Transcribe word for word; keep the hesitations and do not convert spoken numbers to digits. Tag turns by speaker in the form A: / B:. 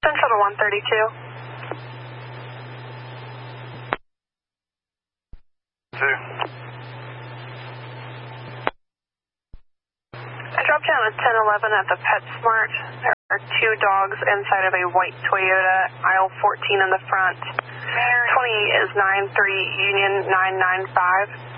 A: Shuttle one thirty-two.
B: Two.
A: I dropped down at ten eleven at the PetSmart. There are two dogs inside of a white Toyota, aisle fourteen in the front. twenty-eight is nine three Union nine nine five.